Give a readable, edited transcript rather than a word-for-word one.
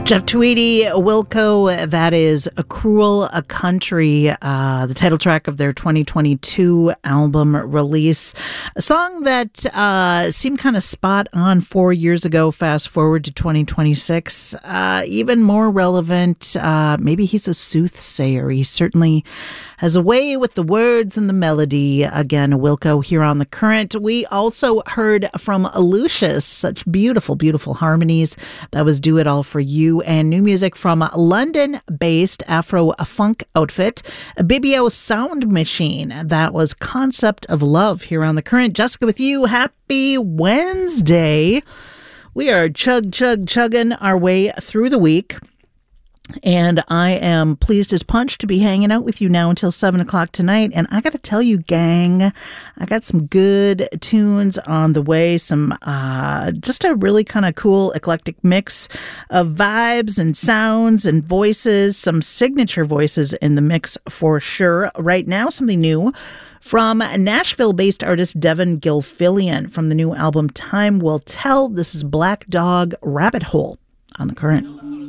Jeff Tweedy, Wilco, that is A Cruel Country, the title track of their 2022 album release. A song that seemed kind of spot on 4 years ago, fast forward to 2026. Even more relevant, maybe he's a soothsayer. He certainly has a way with the words and the melody. Again, Wilco here on The Current. We also heard from Lucius, such beautiful, beautiful harmonies. That was Do It All For You, and new music from London-based Afro-funk outfit, Bibio Sound Machine. That was Concept of Love here on The Current. Jessica with you. Happy Wednesday. We are chugging our way through the week. And I am pleased as punch to be hanging out with you now until 7 o'clock tonight. And I got to tell you, gang, I got some good tunes on the way. Some just a really kind of cool, eclectic mix of vibes and sounds and voices. Some signature voices in the mix for sure. Right now, something new from Nashville-based artist Devin Gilfillian from the new album Time Will Tell. This is Black Dog Rabbit Hole on The Current.